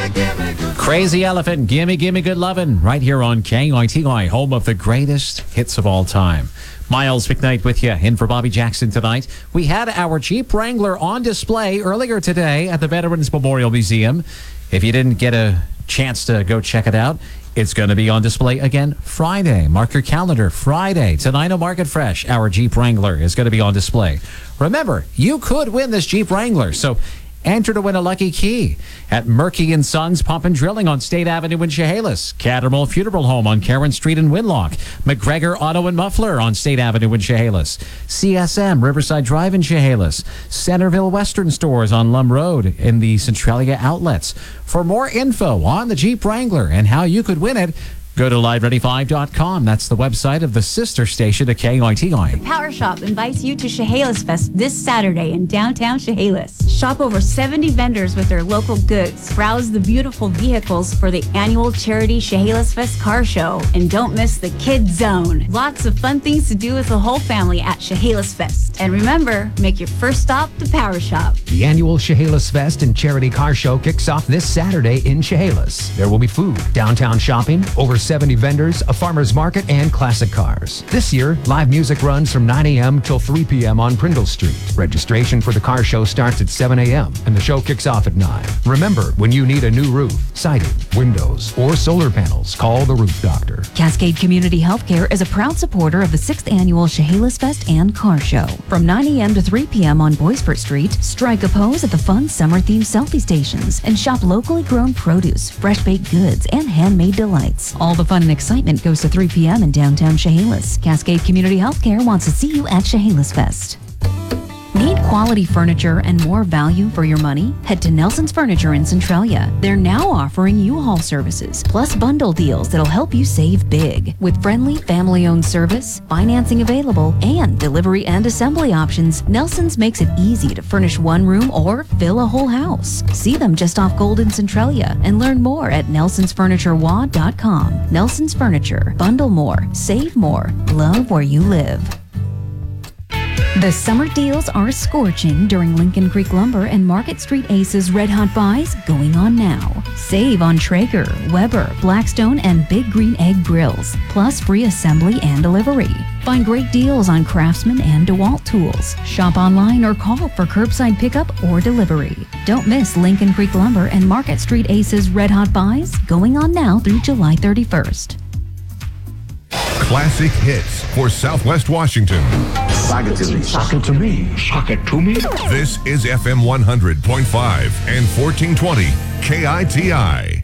Crazy Elephant, gimme, gimme good lovin', right here on KITY, home of the greatest hits of all time. Miles McKnight with you, in for Bobby Jackson tonight. We had our Jeep Wrangler on display earlier today at the Veterans Memorial Museum. If you didn't get a chance to go check it out, it's going to be on display again Friday. Mark your calendar, Friday, Tenino Market Fresh. Our Jeep Wrangler is going to be on display. Remember, you could win this Jeep Wrangler, so enter to win a lucky key at Murky & Sons Pump and Drilling on State Avenue in Chehalis, Cattermole Funeral Home on Karen Street in Winlock, McGregor Auto and Muffler on State Avenue in Chehalis, CSM Riverside Drive in Chehalis, Centerville Western Stores on Lum Road in the Centralia Outlets. For more info on the Jeep Wrangler and how you could win it, go to LiveReady5.com. That's the website of the sister station to KITY. Power Shop invites you to Chehalis Fest this Saturday in downtown Chehalis. Shop over 70 vendors with their local goods. Browse the beautiful vehicles for the annual charity Chehalis Fest car show. And don't miss the Kids Zone. Lots of fun things to do with the whole family at Chehalis Fest. And remember, make your first stop the Power Shop. The annual Chehalis Fest and Charity Car Show kicks off this Saturday in Chehalis. There will be food, downtown shopping, over 70 vendors, a farmer's market, and classic cars. This year, live music runs from 9 a.m. till 3 p.m. on Prindle Street. Registration for the car show starts at 7 a.m. and the show kicks off at 9. Remember, when you need a new roof, siding, windows, or solar panels, call the Roof Doctor. Cascade Community Healthcare is a proud supporter of the 6th Annual Chehalis Fest and Car Show. From 9 a.m. to 3 p.m. on Boisfort Street, strike a pose at the fun summer-themed selfie stations and shop locally grown produce, fresh-baked goods, and handmade delights. All the fun and excitement goes to 3 p.m. in downtown Chehalis. Cascade Community Healthcare wants to see you at Chehalis Fest. Need quality furniture and more value for your money? Head to Nelson's Furniture in Centralia. They're now offering U-Haul services, plus bundle deals that'll help you save big. With friendly, family-owned service, financing available, and delivery and assembly options, Nelson's makes it easy to furnish one room or fill a whole house. See them just off Gold in Centralia and learn more at nelsonsfurniturewa.com. Nelson's Furniture. Bundle more, save more, love where you live. The summer deals are scorching during Lincoln Creek Lumber and Market Street Aces Red Hot Buys going on now. Save on Traeger, Weber, Blackstone, and Big Green Egg grills, plus free assembly and delivery. Find great deals on Craftsman and DeWalt tools. Shop online or call for curbside pickup or delivery. Don't miss Lincoln Creek Lumber and Market Street Aces Red Hot Buys going on now through July 31st. Classic hits for Southwest Washington. Sock it to me. Sock it to me. Sock it to me. This is FM 100.5 and 1420 KITY.